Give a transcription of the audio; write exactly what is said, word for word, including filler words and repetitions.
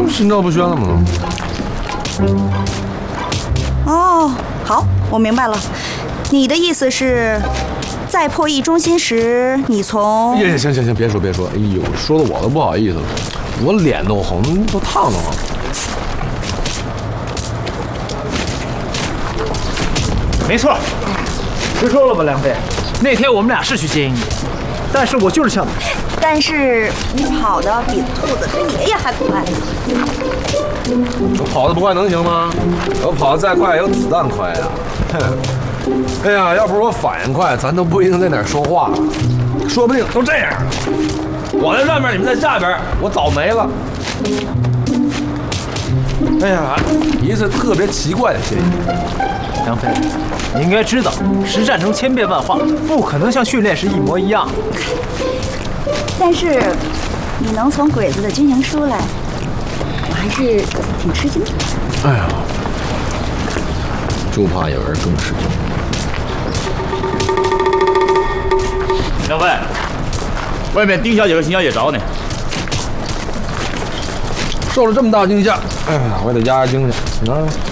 心照不宣了吗？ 哦，好，我明白了。你的意思是，在破译中心时，你从…… 哎呀，行行行，别说别说，哎呦，说的我都不好意思了，我脸都红，都烫着了。 没错，谁说了吧，梁飞？那天我们俩是去接应你，但是我就是想…… 但是你跑得比兔子跟爷爷还快。 我跑得不快能行吗？我跑得再快，有子弹快呀！哎呀，要不是我反应快，咱都不一定在哪儿说话，说不定都这样。我在上面，你们在下边，我早没了。哎呀，一次特别奇怪的现象。 梁飞，你应该知道，实战中千变万化，不可能像训练时一模一样。 但是你能从鬼子的军营出来，我还是挺吃惊的。 哎呀，就怕有人更吃惊。 梁飞，外面丁小姐和邢小姐找你。 受了这么大惊吓，哎呀，我得压压惊去。你看。